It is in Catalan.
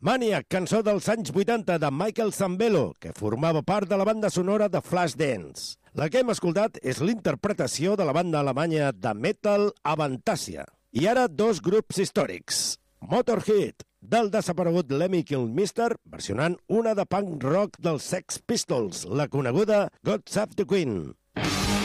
Maniac, cançó dels anys 80 de Michael Zambello, que formava part de la banda sonora de Flashdance. La que hem escoltat és l'interpretació de la banda alemanya de metal Avantasia. I ara dos grups històrics. Motorhead, del desaparegut Lemmy Kilmister, versionant una de punk rock dels Sex Pistols, la coneguda God Save the Queen.